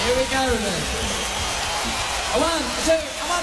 Here we go then. A one, two, a one,